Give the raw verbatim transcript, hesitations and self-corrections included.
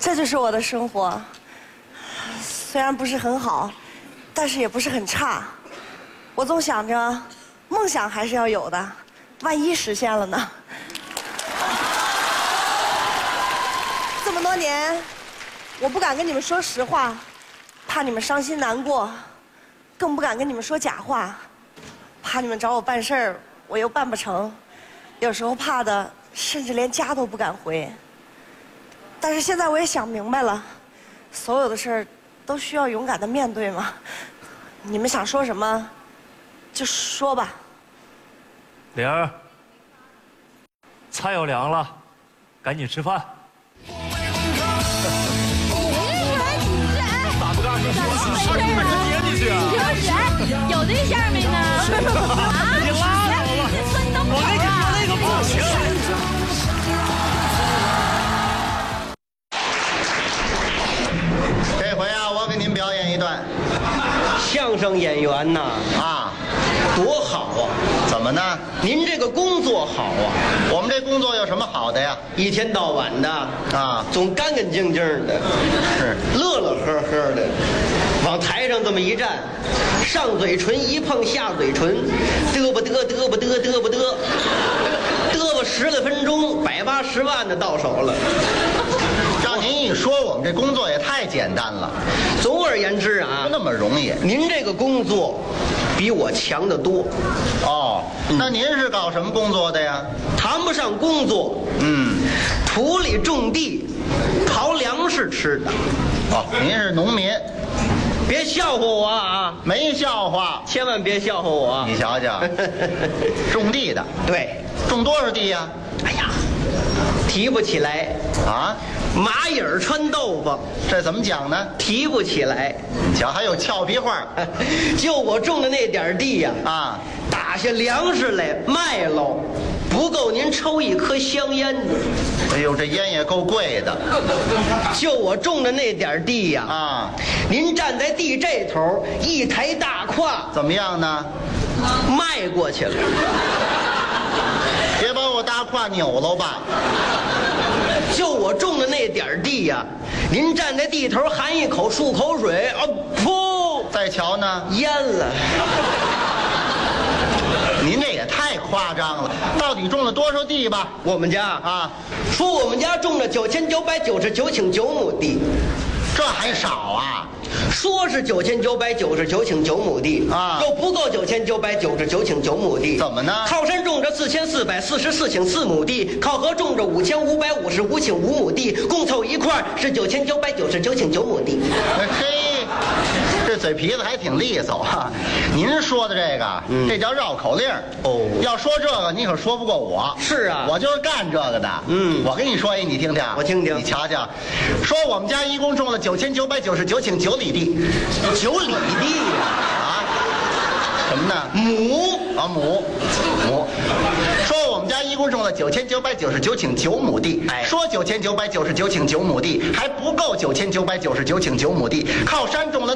这就是我的生活。虽然不是很好，但是也不是很差。我总想着，梦想还是要有的，万一实现了呢？这么多年，我不敢跟你们说实话，怕你们伤心难过，更不敢跟你们说假话，怕你们找我办事儿，我又办不成，有时候怕的甚至连家都不敢回。但是现在我也想明白了，所有的事儿都需要勇敢的面对嘛。你们想说什么，就说吧。 玲儿，菜要凉了，赶紧吃饭。 咋不干？你说是事儿啊？接你去啊！你说有对象没呢？啊！ 你拉倒吧！我那个我那个不行。 这回啊，我给您表演一段相声演员呐， 啊， 多好啊！ 怎么呢？ 您这个工作好啊， 我们这工作有什么好的呀？ 一天到晚的啊， 总干干净净的， 是乐乐呵呵的，往台上这么一站，上嘴唇一碰下嘴唇，嘚吧嘚嘚吧嘚嘚吧嘚，嘚吧十来分钟，百八十万的到手了。 照您一说，我们这工作也太简单了。 总而言之啊， 不那么容易。 您这个工作比我强得多。 哦，那您是搞什么工作的呀？ 谈不上工作， 嗯， 土里种地，刨粮食吃的。 哦，您是农民， 别笑话我啊！ 没笑话。 千万别笑话我。 你瞧瞧，种地的， 对， 种多少地呀？ 哎呀，提不起来。 啊， 马眼儿穿豆腐， 这怎么讲呢？ 提不起来。 你瞧，还有俏皮话。 就我种的那点儿地呀， 啊， 打下粮食来卖喽，不够您抽一颗香烟的。 哎呦，这烟也够贵的。 就我种的那点儿地呀， 啊， 您站在地这头，一抬大胯怎么样呢？ 迈过去了。 别把我大胯扭了吧。 就我种的那点儿地呀，您站在地头含一口漱口水，啊噗！ 再瞧呢， 淹了。 您这也太夸张了。到底种了多少地吧？ 我们家啊， 说我们家种了九千九百九十九顷九亩地， 这还少啊？ 说是九千九百九十九顷九亩地啊又不够九千九百九十九顷九亩地。 怎么呢？ 靠山种着四千四百四十四顷四亩地，靠河种着五千五百五十五顷五亩地，共凑一块是九千九百九十九顷九亩地。 嘿，这嘴皮子还挺利索哈。您说的这个， 嗯这叫绕口令哦要说这个，你可说不过我。 是啊我就是干这个的。 嗯我跟你说一，你听听。 我听听你瞧瞧，说我们家一共种了九千九百九十九顷九里地。 九里地呀、 啊？什么呢？ 亩啊亩亩。说我们家一共种了九千九百九十九顷九亩地。 哎说九千九百九十九顷九亩地还不够九千九百九十九顷九亩地，靠山种了。